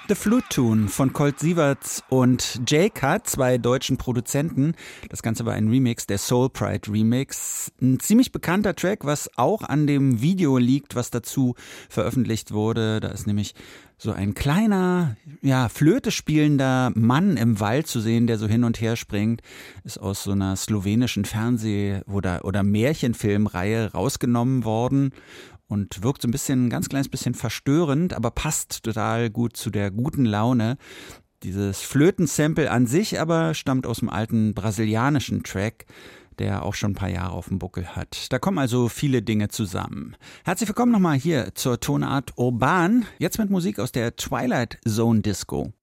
The Flute Tune von Colt Sieverts und J-Cut, zwei deutschen Produzenten. Das Ganze war ein Remix, der Soul Pride Remix. Ein ziemlich bekannter Track, was auch an dem Video liegt, was dazu veröffentlicht wurde. Da ist nämlich so ein kleiner, Flöte spielender Mann im Wald zu sehen, der so hin und her springt. Ist aus so einer slowenischen Fernseh- oder Märchenfilmreihe rausgenommen worden. Und wirkt so ein ganz kleines bisschen verstörend, aber passt total gut zu der guten Laune. Dieses Flötensample an sich aber stammt aus dem alten brasilianischen Track, der auch schon ein paar Jahre auf dem Buckel hat. Da kommen also viele Dinge zusammen. Herzlich willkommen nochmal hier zur Tonart Urban. Jetzt mit Musik aus der Twilight Zone Disco.